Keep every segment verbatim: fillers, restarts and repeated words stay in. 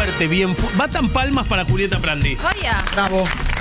fuerte, bien fu Va tan palmas para Julieta Prandi. Vaya. Bravo.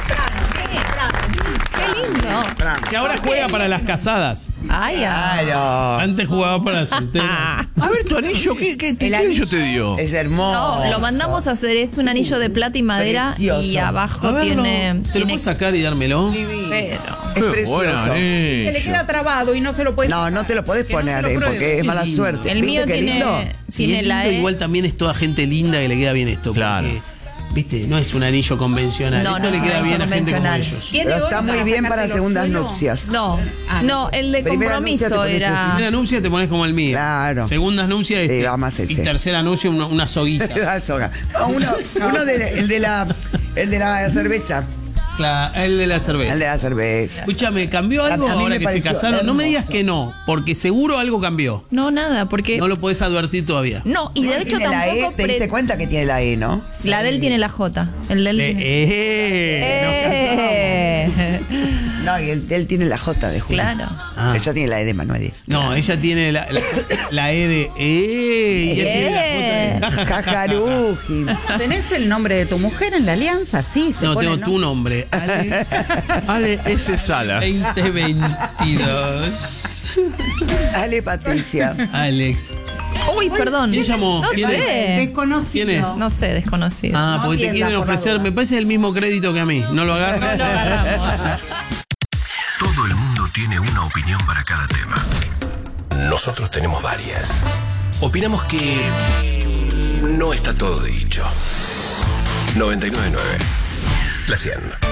Qué lindo. Que ahora juega para las casadas. Ay, ay. Claro. Antes jugaba para las solteras. A ver, tu anillo, ¿qué, qué, qué anillo te dio? Es hermoso. No, lo mandamos a hacer, es un anillo de plata y madera. Precioso. Y abajo A verlo. tiene. ¿Te lo tiene puedo sacar y dármelo? pero. Es precioso. Buen Que le queda trabado y no se lo puedes. No, no te lo podés Que no se poner, lo eh, pruebe. porque es mala lindo. suerte. El ¿Viste mío qué tiene, lindo? Sí, tiene es la lindo, E. igual también es toda gente linda que le queda bien esto. Claro. Porque, viste, no es un anillo convencional. No, esto no, le queda no, bien a gente como convencional. ellos. ¿Tiene Pero oro está muy para bien para sacártelo segundas solo? nupcias. No, Ah, no, el de Primera nupcia te compromiso pones era. Primera anuncia te pones como el mío. Claro. Segunda anuncia este. Sí, va más y ese. tercera anuncia una, una soguita. La soga. No, uno, uno de, el de la el de la cerveza. Claro, el de la cerveza. El de la cerveza. Escúchame, ¿cambió A- algo a mí ahora me que se pareció casaron? No me digas hermoso. que no, porque seguro algo cambió. No, nada, porque. No lo podés advertir todavía. No, y de hecho Tiene la tampoco. E, te diste pre- cuenta que tiene la E, ¿no? La de él tiene la J. El de él. Eh, tiene- eh, Eh. No, y él, él tiene la J de Julio. Claro. Ah. Ella tiene la E de Manuel. No, ella tiene la, la, la E de E y él tiene la J de ja, ja, ja, ja, ja. Cajaruji. ¿Tenés el nombre de tu mujer en la alianza? Sí, se No, pone, tengo tu nombre. Ale Ale S. Salas. veinte veintidós. Ale Patricia. Alex. Uy, perdón. ¿Quién llamó? No ¿Quién es? sé. Desconocido. ¿Quién es? No sé, desconocido. Ah, No porque te atienda, quieren por la ofrecer, duda. me parece el mismo crédito que a mí. No lo agarro. No lo agarramos. Todo el mundo tiene una opinión para cada tema. Nosotros tenemos varias. Opinamos que no está todo dicho. noventa y nueve punto nueve. La cien.